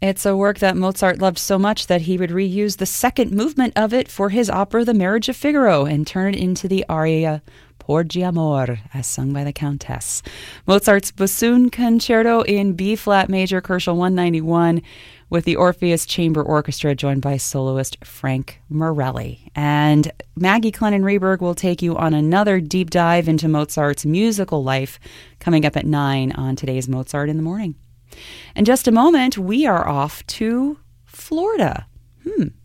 It's a work that Mozart loved so much that he would reuse the second movement of it for his opera The Marriage of Figaro and turn it into the aria Porgi Amor, as sung by the Countess. Mozart's Bassoon Concerto in B-flat major, Koschel 191, with the Orpheus Chamber Orchestra joined by soloist Frank Morelli. And Maggie Clennon-Reberg will take you on another deep dive into Mozart's musical life coming up at 9 on today's Mozart in the Morning. In just a moment, we are off to Florida.